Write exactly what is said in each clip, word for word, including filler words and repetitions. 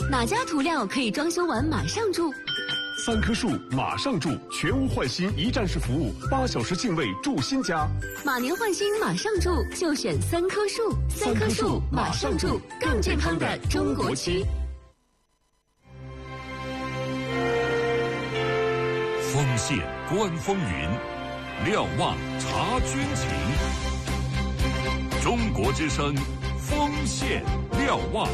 哪家涂料可以装修完马上住？ 三棵树马上住，全屋换新一站式服务，八小时净位住新家。 马年换新马上住，就选三棵树。三棵树马上住，更健康的中国区。 锋线观风云，瞭望察军情。中国之声，锋线瞭望。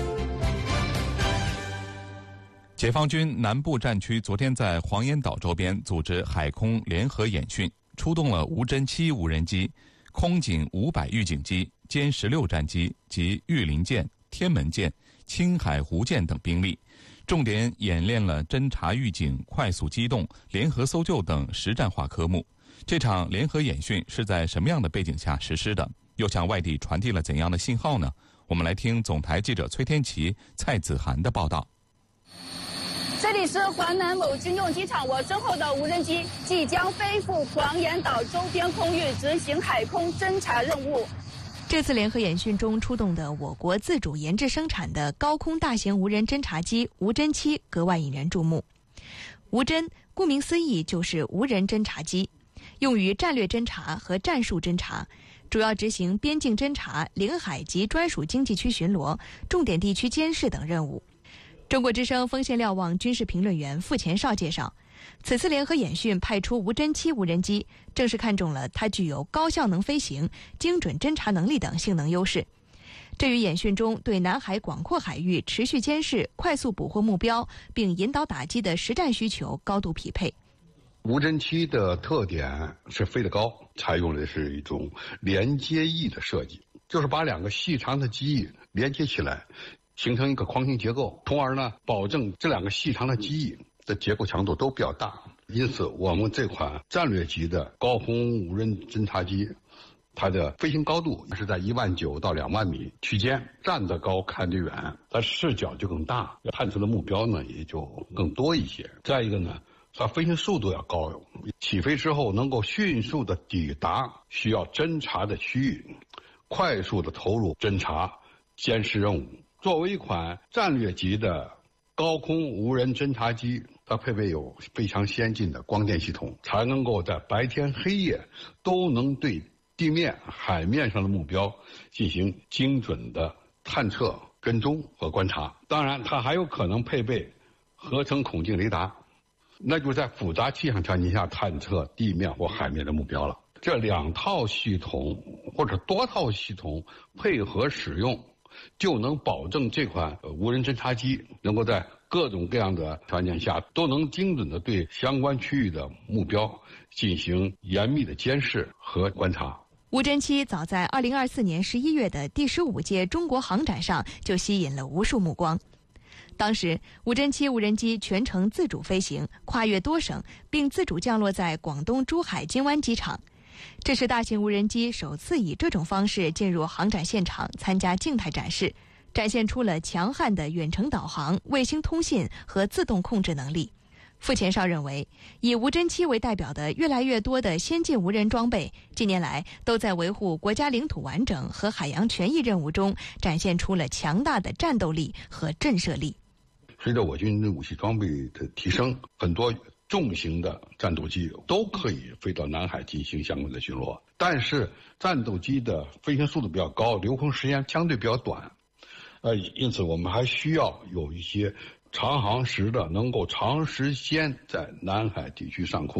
解放军南部战区昨天在黄岩岛周边组织海空联合演训，出动了无侦七无人机、空警五百预警机、歼十六战机及御林舰、天门舰、青海湖舰等兵力，重点演练了侦察预警、快速机动、联合搜救等实战化科目。这场联合演训是在什么样的背景下实施的？又向外地传递了怎样的信号呢？我们来听总台记者崔天琪、蔡子涵的报道。 这里是华南某军用机场，我身后的无人机即将飞赴黄岩岛周边空域执行海空侦察任务。 这次联合演训中出动的我国自主研制生产的高空大型无人侦察机无侦七格外引人注目。无侦顾名思义就是无人侦察机，用于战略侦察和战术侦察，主要执行边境侦察、领海及专属经济区巡逻、重点地区监视等任务。中国之声锋线瞭望军事评论员傅前绍介绍，此次联合演训派出无侦七无人机，正是看中了它具有高效能飞行、精准侦察能力等性能优势。这与演训中对南海广阔海域持续监视、快速捕获目标并引导打击的实战需求高度匹配。 无侦七的特点是飞得高，采用的是一种连接翼的设计，就是把两个细长的机翼连接起来，形成一个框形结构，从而呢保证这两个细长的机翼的结构强度都比较大。因此我们这款战略级的高空无人侦察机，它的飞行高度是在一万九到两万米区间，站得高看得远，它视角就更大，探测的目标呢也就更多一些。再一个呢，它飞行速度要高，起飞之后能够迅速的抵达需要侦察的区域，快速的投入侦察监视任务。作为一款战略级的高空无人侦察机，它配备有非常先进的光电系统，才能够在白天黑夜都能对地面、海面上的目标进行精准的探测、跟踪和观察。当然，它还有可能配备合成孔径雷达，那就在复杂气象条件下探测地面或海面的目标了。这两套系统或者多套系统配合使用，就能保证这款无人侦察机能够在各种各样的条件下都能精准的对相关区域的目标进行严密的监视和观察。 无侦七早在二零二四年十一月的第十五届中国航展上就吸引了无数目光。当时无侦七无人机全程自主飞行，跨越多省，并自主降落在广东珠海金湾机场。这是大型无人机首次以这种方式进入航展现场参加静态展示，展现出了强悍的远程导航、卫星通信和自动控制能力。傅前绍认为，以无侦七为代表的越来越多的先进无人装备，近年来都在维护国家领土完整和海洋权益任务中展现出了强大的战斗力和震慑力。 随着我军武器装备的提升，很多重型的战斗机都可以飞到南海进行相关的巡逻，但是战斗机的飞行速度比较高，留空时间相对比较短，呃，因此我们还需要有一些长航时的能够长时间在南海地区上空